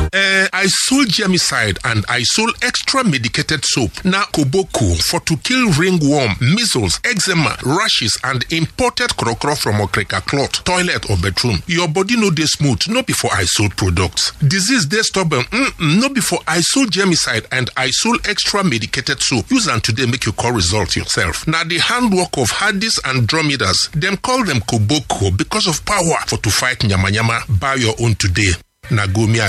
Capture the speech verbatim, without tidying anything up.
Uh, Isol germicide and Isol extra medicated soap. Na Koboko for to kill ringworm, measles, eczema, rashes, and imported crocro from okreka cloth, toilet or bedroom. Your body no dey smooth, no be for Isol products. Disease dey stubborn, mm, no be for Isol germicide and Isol extra medicated soap. Use them today, make you call result yourself. Now the handwork of Hadis and Dromedas, them call them Koboko because of power for to fight nyama nyama. Buy your own today. Nagomi